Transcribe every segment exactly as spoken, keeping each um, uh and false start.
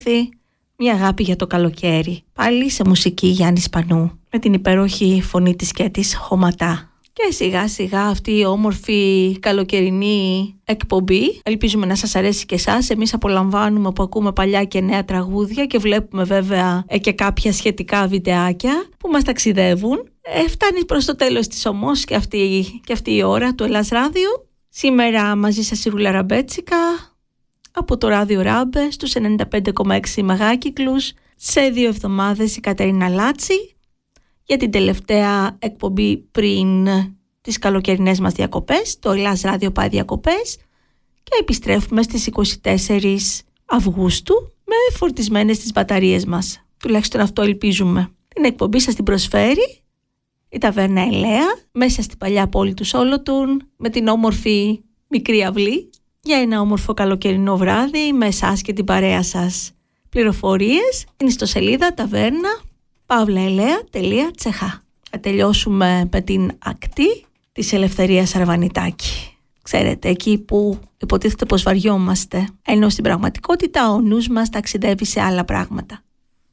Μια αγάπη για το καλοκαίρι, πάλι σε μουσική Γιάννη Σπανού, με την υπέροχη φωνή της και της Χωματά. Και σιγά σιγά αυτή η όμορφη καλοκαιρινή εκπομπή, ελπίζουμε να σας αρέσει και εσάς. Εμείς απολαμβάνουμε που ακούμε παλιά και νέα τραγούδια και βλέπουμε βέβαια και κάποια σχετικά βιντεάκια που μας ταξιδεύουν. Ε, φτάνει προς το τέλος της όμως και αυτή, και αυτή η ώρα του Ελλάς Ράδιο. Σήμερα μαζί σας η Ρούλα Ραμπέτσικα από το Ράδιο Ράμπε στους ενενήντα πέντε κόμμα έξι μεγάκυκλους. Σε δύο εβδομάδες η Κατερίνα Λάτση για την τελευταία εκπομπή πριν τις καλοκαιρινές μας διακοπές. Το Ελλάς Ράδιο πάει διακοπές και επιστρέφουμε στις είκοσι τέσσερις Αυγούστου με φορτισμένες τις μπαταρίες μας. Τουλάχιστον αυτό ελπίζουμε. Την εκπομπή σας την προσφέρει η Ταβέρνα Ελέα μέσα στην παλιά πόλη του Σόλωτουν, με την όμορφη μικρή αυλή για ένα όμορφο καλοκαιρινό βράδυ με εσάς και την παρέα σας. Πληροφορίες στην ιστοσελίδα ταβέρνα παύλα ελέα τελεία τσεχ. Θα τελειώσουμε με την ακτή της Ελευθερίας Αρβανιτάκη. Ξέρετε, εκεί που υποτίθεται πως βαριόμαστε, ενώ στην πραγματικότητα ο νους μας ταξιδεύει σε άλλα πράγματα.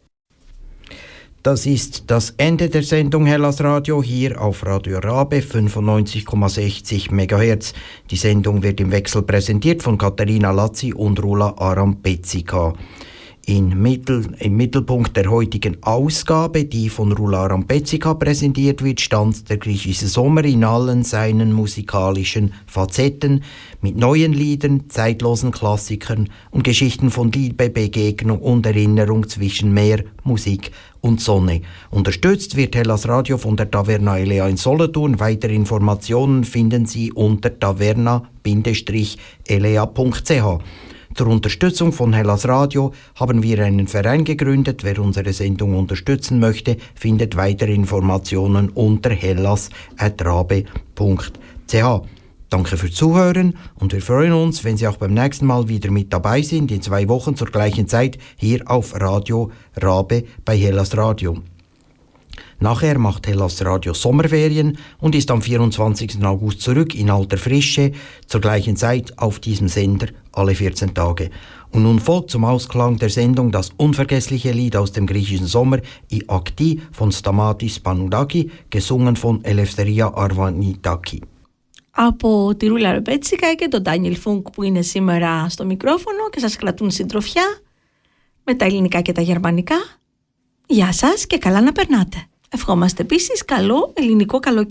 Das ist das Ende der Sendung Hellas Radio hier auf Radio Rabe fünfundneunzig Komma sechzig Megahertz. Die Sendung wird im Wechsel präsentiert von Katharina Lazzi und Rula Arampezika. In Mittel, Im Mittelpunkt der heutigen Ausgabe, die von Rula Arampezika präsentiert wird, stand der griechische Sommer in allen seinen musikalischen Facetten mit neuen Liedern, zeitlosen Klassikern und Geschichten von Liebe, Begegnung und Erinnerung zwischen Meer, Musik und Sonne. Unterstützt wird Hellas Radio von der Taverna Elea in Solothurn. Weitere Informationen finden Sie unter taverna Bindestrich elea Punkt c h. Zur Unterstützung von Hellas Radio haben wir einen Verein gegründet. Wer unsere Sendung unterstützen möchte, findet weitere Informationen unter hellas at rabe Punkt c h. Danke fürs Zuhören und wir freuen uns, wenn Sie auch beim nächsten Mal wieder mit dabei sind, in zwei Wochen zur gleichen Zeit hier auf Radio Rabe bei Hellas Radio. Nachher macht Hellas Radio Sommerferien und ist am vierundzwanzigsten August zurück in alter Frische, zur gleichen Zeit auf diesem Sender alle vierzehn Tage. Und nun folgt zum Ausklang der Sendung das unvergessliche Lied aus dem griechischen Sommer «I Akti» von Stamatis Panoudaki, gesungen von Eleftheria Arvanitaki. Από τη Ρούλα Ρεμπέτσικα και τον Ντάνιελ Φουνκ που είναι σήμερα στο μικρόφωνο και σας κρατούν συντροφιά με τα ελληνικά και τα γερμανικά. Γεια σας και καλά να περνάτε. Ευχόμαστε επίσης καλό ελληνικό καλοκαίρι.